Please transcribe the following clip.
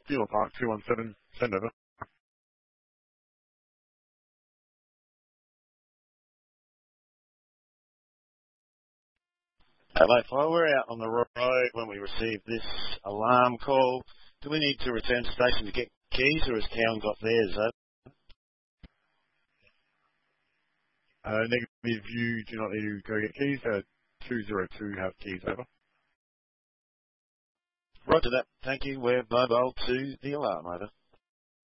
Dealer Park 217, send over. Hello, fire. We're out on the road when we receive this alarm call. Do we need to return to station to get keys, or has Cowan got theirs? Negative, you do not need to go get keys. 202 have keys, over. Roger that. Thank you. We're mobile to the alarm, over.